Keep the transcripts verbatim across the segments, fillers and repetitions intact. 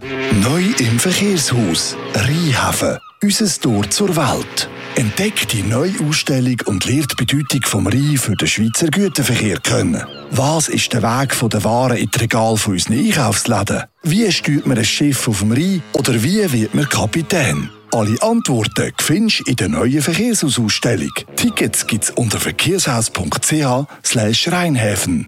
Neu im Verkehrshaus Rheinhafen. Unser Tor zur Welt. Entdeckt die neue Ausstellung und lernt die Bedeutung vom Rhein für den Schweizer Güterverkehr kennen. Was ist der Weg von den Waren in die Regale von unseren Einkaufsläden? Wie steuert man ein Schiff auf dem Rhein? Oder wie wird man Kapitän? Alle Antworten findest du in der neuen Verkehrshausausstellung. Tickets gibt's unter verkehrshaus punkt c h slash Rheinhäfen.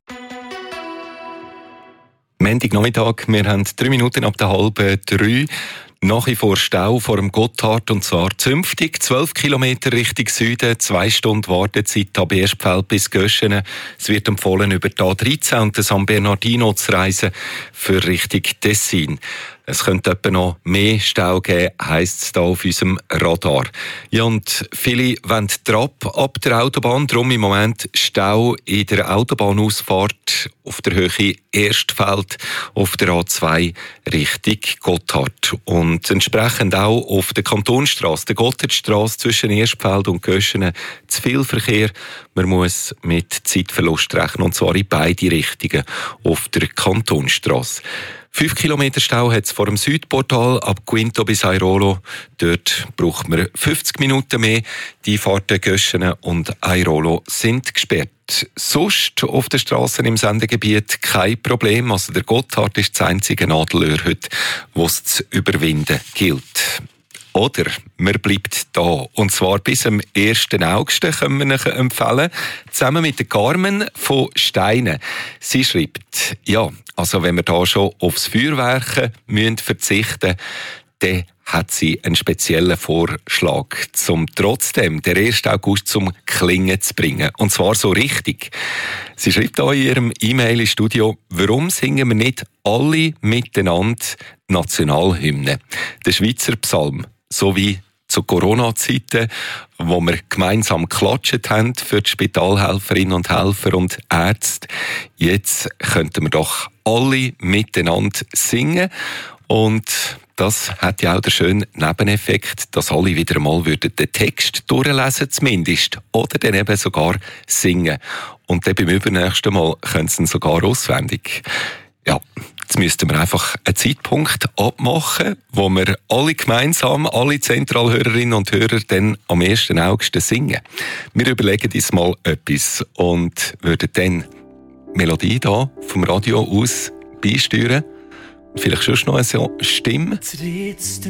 Montagnachmittag, wir haben drei Minuten ab der halben drei. Nach wie vor Stau vor dem Gotthard, und zwar zünftig, zwölf Kilometer Richtung Süden, zwei Stunden Wartezeit ab Erstfeld bis Göschenen. Es wird empfohlen, über die A dreizehn und den San Bernardino zu reisen für Richtung Tessin. Es könnte etwa noch mehr Stau geben, heisst es da auf unserem Radar. Ja, und viele wollen Trab ab der Autobahn, darum im Moment Stau in der Autobahnausfahrt auf der Höhe Erstfeld auf der A zwei Richtung Gotthard. Und entsprechend auch auf der Kantonstrasse, der Gotthardstrasse zwischen Erstfeld und Göschenen, zu viel Verkehr. Man muss mit Zeitverlust rechnen, und zwar in beide Richtungen auf der Kantonstrasse. Fünf Kilometer Stau hat es vor dem Südportal ab Quinto bis Airolo. Dort braucht man fünfzig Minuten mehr. Die Fahrten Göschenen und Airolo sind gesperrt. Sonst auf den Strassen im Sendegebiet kein Problem. Also der Gotthard ist das einzige Nadelöhr heute, das es zu überwinden gilt. Oder man bleibt da. Und zwar bis am ersten August können wir Ihnen empfehlen. Zusammen mit der Carmen von Steinen. Sie schreibt, ja, also wenn wir da schon aufs Feuerwerken müssen verzichten, dann hat sie einen speziellen Vorschlag, um trotzdem den ersten August zum Klingen zu bringen. Und zwar so richtig. Sie schreibt da in ihrem E-Mail-Studio, warum singen wir nicht alle miteinander Nationalhymne? Der Schweizer Psalm. So wie zu Corona-Zeiten, wo wir gemeinsam geklatscht haben für die Spitalhelferinnen und Helfer und Ärzte. Jetzt könnten wir doch alle miteinander singen. Und das hat ja auch den schönen Nebeneffekt, dass alle wieder einmal den Text durchlesen zumindest. Oder dann eben sogar singen. Und dann beim übernächsten Mal können sie ihn sogar auswendig. Ja, jetzt müssten wir einfach einen Zeitpunkt abmachen, wo wir alle gemeinsam, alle Zentralhörerinnen und Hörer dann am ersten August singen. Wir überlegen uns mal etwas und würden dann die Melodie hier vom Radio aus beisteuern. Vielleicht schon noch eine Stimme. Das letzte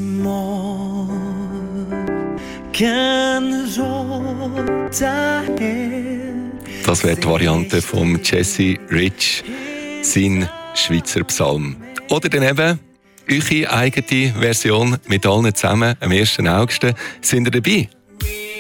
Mal Das wäre die Variante von Jesse Rich, sein Schweizer Psalm. Oder dann eben eure eigene Version mit allen zusammen am ersten August. Sind ihr dabei?